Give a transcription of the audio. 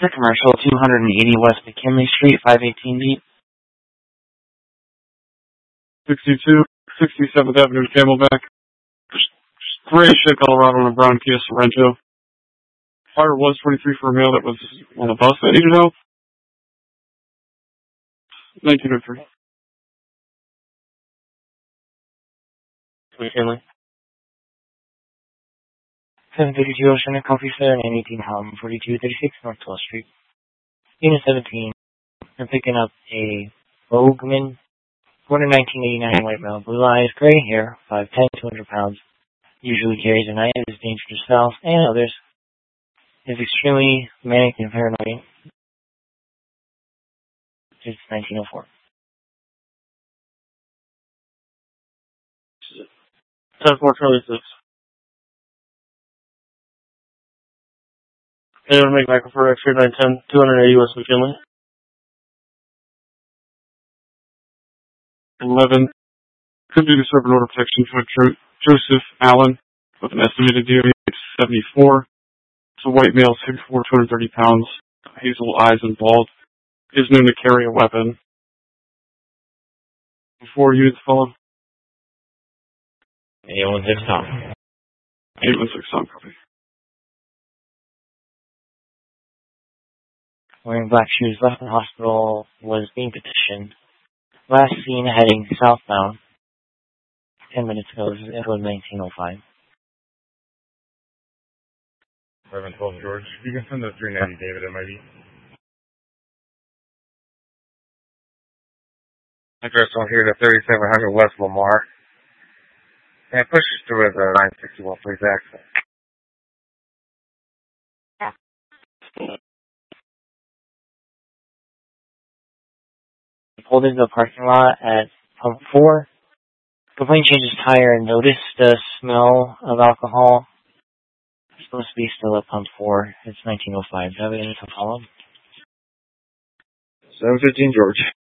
The commercial, 280 West McKinley Street, 518 deep. 67th Avenue, Camelback. Gray Shed, Colorado, and a brown Kia Sorento. Fire was 23 for a male that was on a bus that needed help. 1903. McKinley. 732 Oceanic Coffee Fair and 18 Home, 4236 North 12th Street. Unit 17. They're picking up a Vogueman, born in 1989, white male, blue eyes, gray hair, 5'10", 200 pounds. Usually carries a knife, is dangerous to himself and others. Is extremely manic and paranoid. It's 1904. 10-4-26. Anyone make Michael for X-ray 910, 280 West McKinley. 11. Could be to serve an order of protection to Joseph Allen with an estimated DOE of 74. It's a white male, 6'4", 230 pounds, hazel eyes and bald. Is known to carry a weapon. 4 units follow. 816 Tom. 816 Tom, copy. Wearing black shoes, left in hospital, was being petitioned. Last seen heading southbound. 10 minutes ago, this is Edward 1905. 1112 George. You can send the 390 David MID. Address on here to 3700 West Lamar. And push us through as a 961, please access. Pulled into the parking lot at pump 4. Complaint changes tire and noticed the smell of alcohol. It's supposed to be still at pump 4. It's 1905. Do you have any to follow? 715 George.